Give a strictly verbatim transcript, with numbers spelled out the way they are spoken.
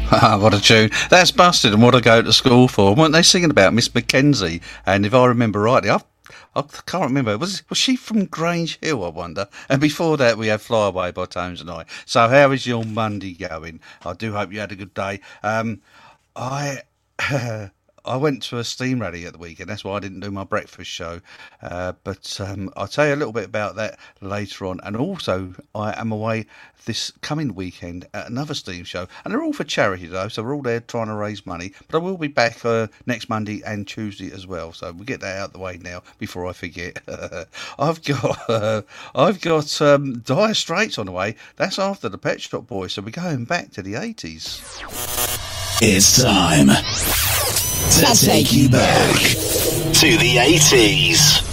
Ah, what a tune. That's Busted and What I Go to School For. Weren't they singing about Miss Mackenzie? And if I remember rightly, I've, I can't remember. Was was she from Grange Hill, I wonder? And before that, we had Fly Away by Tones and I. So how is your Monday going? I do hope you had a good day. Um, I... I went to a steam rally at the weekend. That's why I didn't do my breakfast show. Uh, but um, I'll tell you a little bit about that later on. And also, I am away this coming weekend at another steam show. And they're all for charity, though, so we're all there trying to raise money. But I will be back uh, next Monday and Tuesday as well. So we'll get that out of the way now before I forget. I've got uh, I've got um, Dire Straits on the way. That's after the Pet Shop Boys. So we're going back to the eighties. It's time to take you back to the eighties.